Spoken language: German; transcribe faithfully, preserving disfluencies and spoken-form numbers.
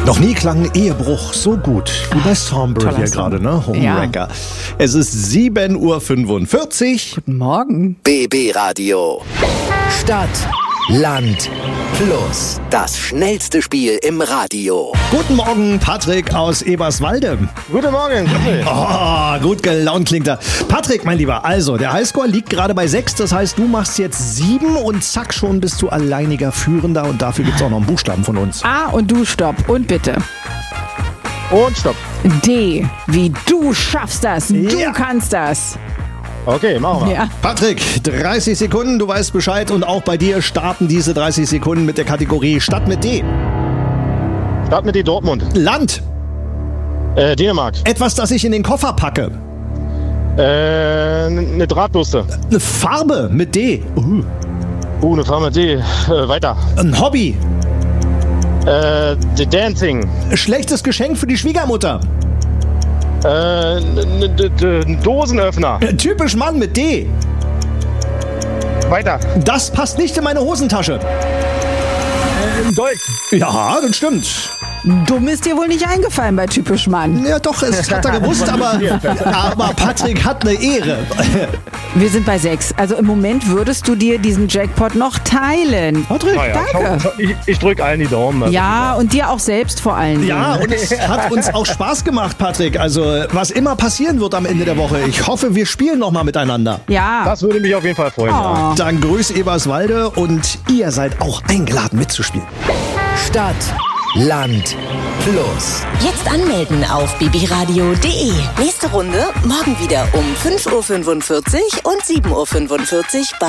Noch nie klang ein Ehebruch so gut wie bei Sombra hier gerade, ne? Homewrecker. Ja. Es ist sieben Uhr fünfundvierzig. Guten Morgen. B B Radio. Stadt, Land, Plus. Das schnellste Spiel im Radio. Guten Morgen, Patrick aus Eberswalde. Guten Morgen. Oh, gut gelaunt klingt er. Patrick, mein Lieber, also der Highscore liegt gerade bei sechs. Das heißt, du machst jetzt sieben und zack, schon bist du alleiniger Führender. Und dafür gibt es auch noch einen Buchstaben von uns. A und du stopp. Und bitte. Und stopp. D, wie du schaffst das. Du Ja. kannst das. Okay, machen wir. Ja. Patrick, dreißig Sekunden, du weißt Bescheid. Und auch bei dir starten diese dreißig Sekunden mit der Kategorie Stadt mit D. Start mit die Dortmund. Land, Äh, Dänemark. etwas, das ich in den Koffer packe. Äh, eine Drahtbürste. Eine Farbe mit D. Uh. Uh, eine Farbe mit D. Äh, weiter. Ein Hobby. Äh, The Dancing. Schlechtes Geschenk für die Schwiegermutter. Äh, ein Dosenöffner. Typisch Mann mit D. Weiter. Das passt nicht in meine Hosentasche. Ein Dolch. Ja, das stimmt. Dumm ist dir wohl nicht eingefallen bei Typisch Mann. Ja, doch, es hat er gewusst, aber, aber Patrick hat eine Ehre. Wir sind bei sechs. Also im Moment würdest du dir diesen Jackpot noch teilen. Patrick? Ah, ja. Danke. Schau, schau, ich ich drücke allen die Daumen. Also. Ja, und dir auch selbst vor allen Dingen. Ja, und es hat uns auch Spaß gemacht, Patrick. Also, was immer passieren wird am Ende der Woche. Ich hoffe, wir spielen nochmal miteinander. Ja. Das würde mich auf jeden Fall freuen. Ja. Oh. Dann grüß Eberswalde und ihr seid auch eingeladen mitzuspielen. Stadt, Land, Plus. Jetzt anmelden auf b b radio punkt d e. Nächste Runde morgen wieder um fünf Uhr fünfundvierzig und sieben Uhr fünfundvierzig bei